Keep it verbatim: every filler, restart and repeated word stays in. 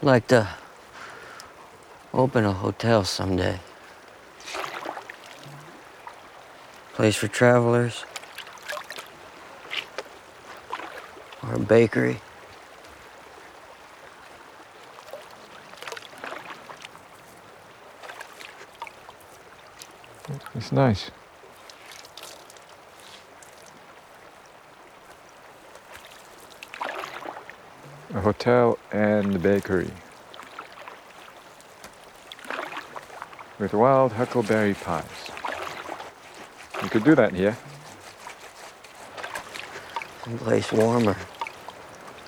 I'd like to open a hotel someday. Place for travelers. Or a bakery. It's nice. A hotel and a bakery. With wild huckleberry pies. You could do that here. Someplace warmer.